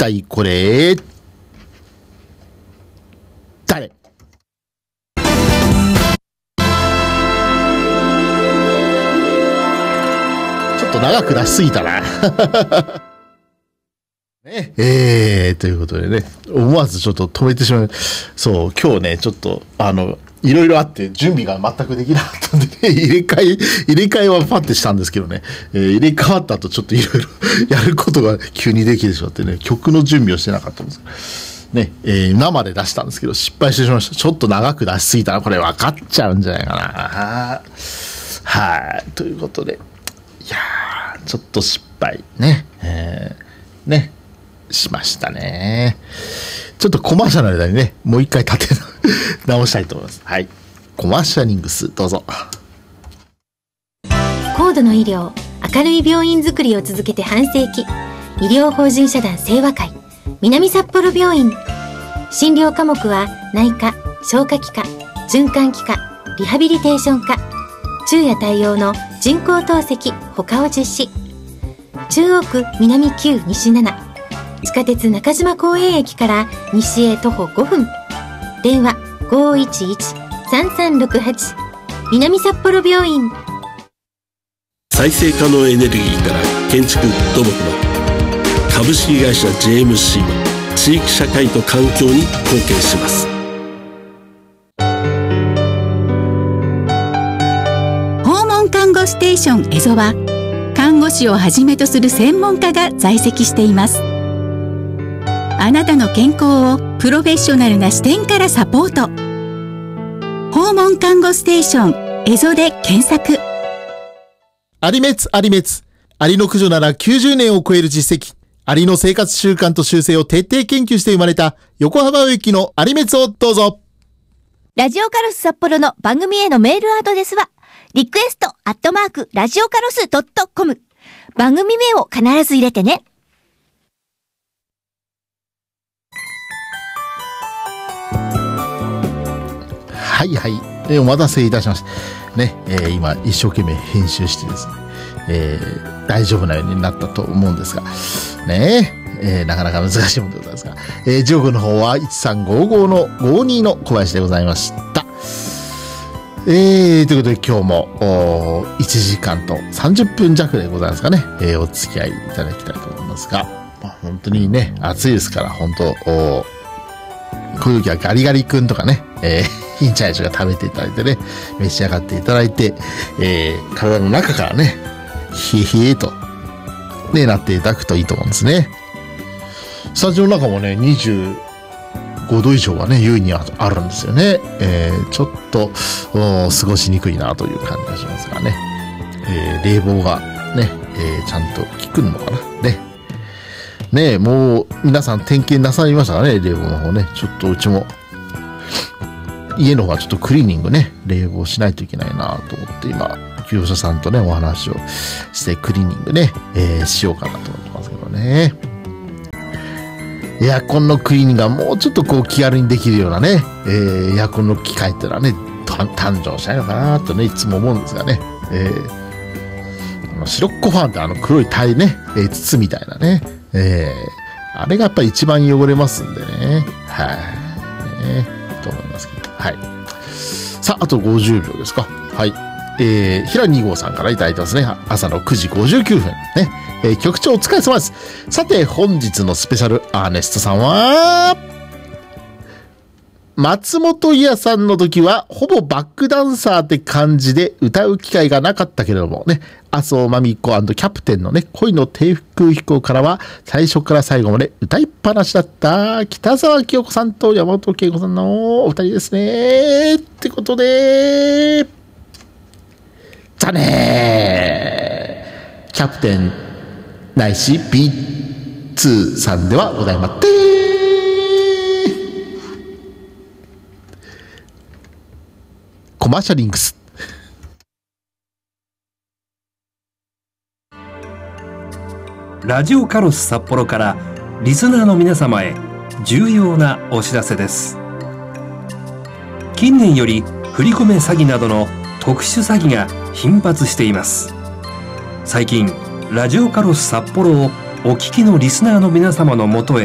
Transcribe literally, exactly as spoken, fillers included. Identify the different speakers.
Speaker 1: 体これ誰？ちょっと長く出しすぎたなね、えー、ということでね、思わずちょっと止めてしまう。そう、今日ね、ちょっと、あの、いろいろあって準備が全くできなかったんで、ね、入れ替え、入れ替えはパッてしたんですけどね、えー、入れ替わった後ちょっといろいろやることが急にできてしまってね、曲の準備をしてなかったんですね、えー、生で出したんですけど、失敗してしまいました。ちょっと長く出しすぎたら、これ分かっちゃうんじゃないかな。はい、ということで、いやー、ちょっと失敗ね、えー、ね、しましたね。ちょっとコマーシャルの間にね、もう一回立て直したいと思います。はい。コマーシャリングス、どうぞ。
Speaker 2: 高度の医療、明るい病院づくりを続けて半世紀。医療法人社団清和会、南札幌病院。診療科目は内科、消化器科、循環器科、リハビリテーション科、昼夜対応の人工透析、他を実施。中央区南きゅう西なな。地下鉄中島公園駅から西へ徒歩ごふん。電話 ごーいちいち さんさんろくはち 南札幌病院。
Speaker 3: 再生可能エネルギーから建築土木まで、株式会社 ジェーエムシー は地域社会と環境に貢献します。
Speaker 4: 訪問看護ステーションエゾは、看護師をはじめとする専門家が在籍しています。あなたの健康をプロフェッショナルな視点からサポート。訪問看護ステーションエゾで検索。
Speaker 1: アリメツアリメツ。アリの駆除ならきゅうじゅうねんを超える実績。アリの生活習慣と習性を徹底研究して生まれた横浜植木のアリメツをどうぞ。
Speaker 5: ラジオカロス札幌の番組へのメールアドレスは、リクエストアットマークラジオカロスドットコム。番組名を必ず入れてね。
Speaker 1: はいはい、えー、お待たせいたしました。ね、えー、今一生懸命編集してですね、えー、大丈夫なようになったと思うんですが、ねえー、なかなか難しいものでございますが、えー、時刻の方はいちさんごごのごにの小林でございました。えー、ということで今日もいちじかんとさんじゅっぷん弱でございますかね、えー、お付き合いいただきたいと思いますが、まあ、本当にね、暑いですから、本当、こういう時はガリガリ君とかね、えーヒンチャイチが食べていただいてね、召し上がっていただいて、えー、体の中からね、冷え冷えと、ね、なっていただくといいと思うんですね。スタジオの中もね、にじゅうごど以上はね、優にあるんですよね。えー、ちょっと、過ごしにくいなという感じがしますがね。えー、冷房がね、えー、ちゃんと効くのかな。ね。ねえ、もう皆さん点検なさいましたかね、冷房の方ね。ちょっとうちも、家の方はちょっとクリーニングね、冷房しないといけないなと思って今、業者さんとね、お話をしてクリーニングね、えー、しようかなと思ってますけどね。エアコンのクリーニングがもうちょっとこう気軽にできるようなね、えー、エアコンの機械ってのはね、誕生しないのかなとね、いつも思うんですがね。えー、あの白っこファンってあの黒い体ね、えー、筒みたいなね、えー、あれがやっぱり一番汚れますんでね。はい、ね、と思いますけど。はい。さあ、あとごじゅうびょうですか。はい。えー、平に号さんからいただいてますね。朝のくじごじゅうきゅうふん。ね。えー、局長お疲れ様です。さて、本日のスペシャルアーネストさんは、松本伊也さんの時は、ほぼバックダンサーって感じで歌う機会がなかったけれどもね、麻生まみ子&キャプテンのね、恋の低空飛行からは、最初から最後まで歌いっぱなしだった、北沢清子さんと山本恵子さんのお二人ですね。ってことで、じゃあねー、キャプテンないし ビーツー さんではございまってー。コマーシャリングス。
Speaker 6: ラジオカロス札幌からリスナーの皆様へ重要なお知らせです。近年より振り込め詐欺などの特殊詐欺が頻発しています。最近ラジオカロス札幌をお聞きのリスナーの皆様のもとへ